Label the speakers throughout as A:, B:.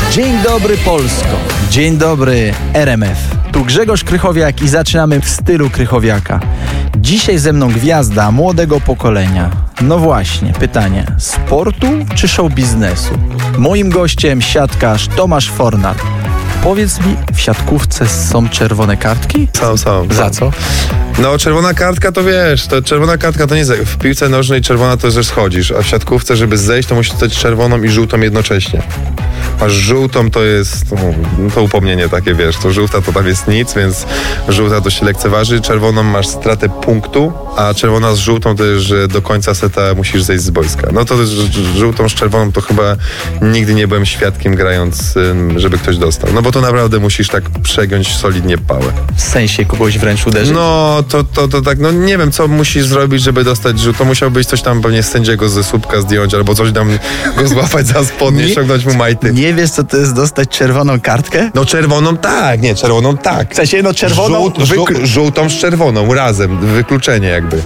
A: Dzień dobry Polsko, dzień dobry RMF. Tu Grzegorz Krychowiak i zaczynamy w stylu Krychowiaka. Dzisiaj ze mną gwiazda młodego pokolenia. No właśnie, pytanie, sportu czy show biznesu? Moim gościem siatkarz Tomasz Fornal. Powiedz mi, w siatkówce są czerwone kartki?
B: Są.
A: Za co?
B: No czerwona kartka to wiesz, czerwona kartka to nie jest, w piłce nożnej czerwona to, że schodzisz, a w siatkówce, żeby zejść, to musisz dostać czerwoną i żółtą jednocześnie. Masz żółtą, to jest to upomnienie takie, wiesz, to żółta to tam jest nic, więc żółta to się lekceważy, czerwoną masz stratę punktu, a czerwona z żółtą to jest, że do końca seta musisz zejść z boiska. No to żółtą z czerwoną to chyba nigdy nie byłem świadkiem grając, żeby ktoś dostał. No bo to naprawdę musisz tak przegiąć solidnie pałę.
A: W sensie kogoś wręcz uderzyć?
B: No, to tak, no nie wiem, co musisz zrobić, żeby dostać żółtą. Musiałbyś coś tam pewnie sędziego ze słupka zdjąć, albo coś tam go złapać za spodnie, ściągnąć mu majty.
A: Nie wiesz, co to jest dostać czerwoną kartkę?
B: No czerwoną tak.
A: W sensie, no czerwoną...
B: Żółtą z czerwoną, razem, wykluczenie jakby.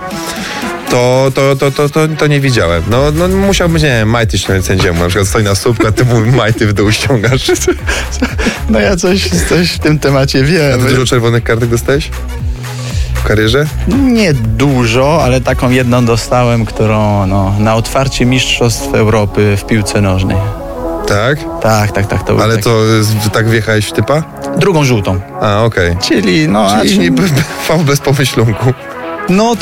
B: To nie widziałem. No musiałbyś, nie wiem, majty ściągnąć sędziemu. Na przykład stoi na słupku, ty mu majty w dół ściągasz.
A: No ja coś w tym temacie wiem.
B: A ty dużo czerwonych kartek dostałeś? W karierze?
A: Nie dużo, ale taką jedną dostałem, którą na otwarcie Mistrzostw Europy w piłce nożnej.
B: Tak?
A: Tak. To był
B: Ale
A: taki...
B: to tak wjechałeś w typa?
A: Drugą żółtą.
B: A, okej.
A: Czyli
B: Czyli faul bez pomyślunku.
A: No